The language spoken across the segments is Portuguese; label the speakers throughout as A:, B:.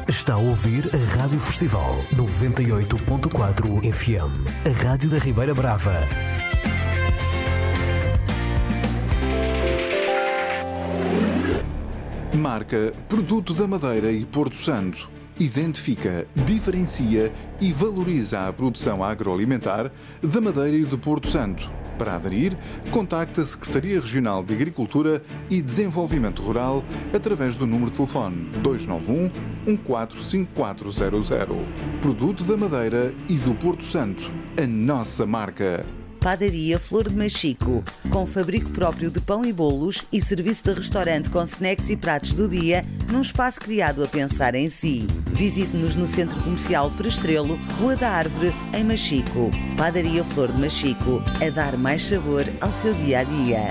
A: Está a ouvir a Rádio Festival 98.4 FM, a Rádio da Ribeira Brava.
B: Marca Produto da Madeira e Porto Santo. Identifica, diferencia e valoriza a produção agroalimentar da Madeira e do Porto Santo. Para aderir, contacte a Secretaria Regional de Agricultura e Desenvolvimento Rural através do número de telefone 291 145400. Produto da Madeira e do Porto Santo. A nossa marca.
C: Padaria Flor de Machico, com fabrico próprio de pão e bolos e serviço de restaurante com snacks e pratos do dia, num espaço criado a pensar em si. Visite-nos no Centro Comercial Perestrelo, Rua da Árvore, em Machico. Padaria Flor de Machico, a dar mais sabor ao seu dia-a-dia.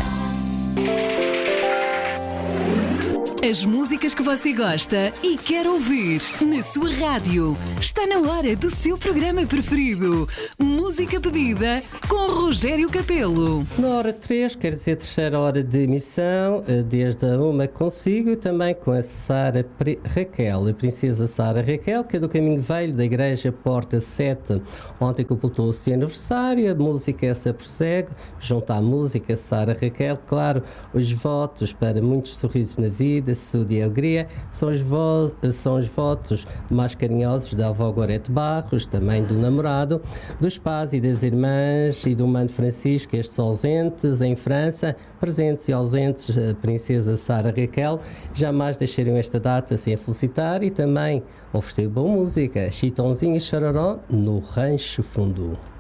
D: As músicas que você gosta e quer ouvir na sua rádio. Está na hora do seu programa preferido. Música pedida com Rogério Capelo.
E: Na hora 3, quer dizer, terceira hora de emissão, desde a 1 consigo e também com a Sara Raquel, a princesa Sara Raquel, que é do Caminho Velho da Igreja Porta 7. Ontem completou o seu aniversário, a música essa prossegue, junto à música Sara Raquel, claro, os votos para muitos sorrisos na vida, saúde e alegria, são os votos mais carinhosos da avó Gorete Barros, também do namorado, dos pais e das irmãs e do mano Francisco, estes ausentes em França, presentes e ausentes, a princesa Sara Raquel, jamais deixaram esta data sem a felicitar e também oferecer boa música, Chitãozinho e Chororó no Rancho Fundo.